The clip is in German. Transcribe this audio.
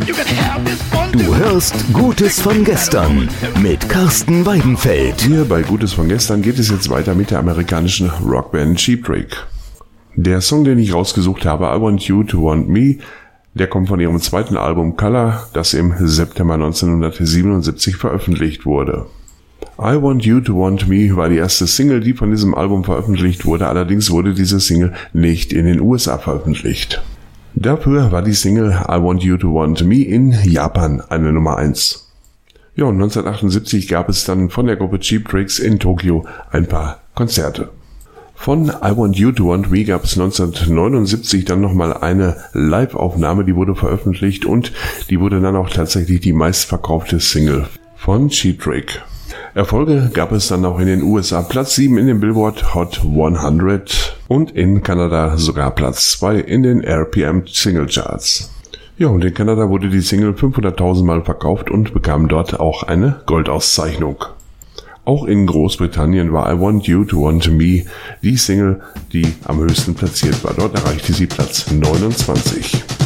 Du hörst Gutes von gestern mit Carsten Weidenfeld. Hier bei Gutes von gestern geht es jetzt weiter mit der amerikanischen Rockband Cheap Trick. Der Song, den ich rausgesucht habe, I Want You to Want Me, der kommt von ihrem zweiten Album Color, das im September 1977 veröffentlicht wurde. I Want You to Want Me war die erste Single, die von diesem Album veröffentlicht wurde, allerdings wurde diese Single nicht in den USA veröffentlicht. Dafür war die Single I Want You to Want Me in Japan eine Nummer 1. Ja, und 1978 gab es dann von der Gruppe Cheap Tricks in Tokio ein paar Konzerte. Von I Want You to Want Me gab es 1979 dann nochmal eine Live-Aufnahme, die wurde veröffentlicht und die wurde dann auch tatsächlich die meistverkaufte Single von Cheap Trick. Erfolge gab es dann auch in den USA, Platz 7 in den Billboard Hot 100 und in Kanada sogar Platz 2 in den RPM Single Charts. Ja, und in Kanada wurde die Single 500.000 Mal verkauft und bekam dort auch eine Goldauszeichnung. Auch in Großbritannien war I Want You to Want Me die Single, die am höchsten platziert war. Dort erreichte sie Platz 29.